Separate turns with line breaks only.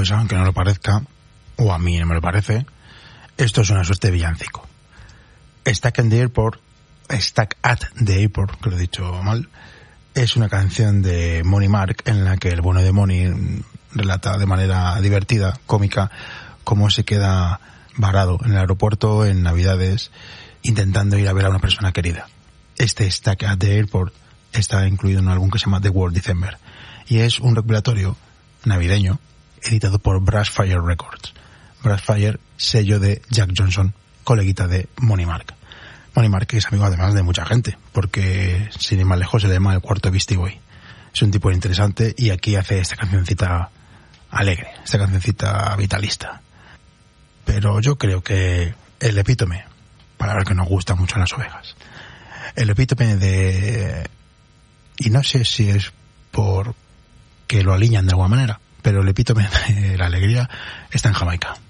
pues aunque no lo parezca, o a mí no me lo parece, esto es una suerte de villancico. Stack at the Airport, que lo he dicho mal, es una canción de Money Mark en la que el bueno de Money relata de manera divertida, cómica, cómo se queda varado en el aeropuerto en Navidades intentando ir a ver a una persona querida. Este Stack at the Airport está incluido en un álbum que se llama The World December y es un recopilatorio navideño editado por Brassfire Records. Brassfire, sello de Jack Johnson, coleguita de Money Mark. Money Mark es amigo además de mucha gente, porque sin ir más lejos se le llama el cuarto Beastie Boy. Es un tipo interesante y aquí hace esta cancioncita alegre, esta cancioncita vitalista. Pero yo creo que el epítome, palabra que nos gusta mucho a las ovejas, el epítome de... y no sé si es por que lo alinean de alguna manera, pero el epítome de la alegría está en Jamaica.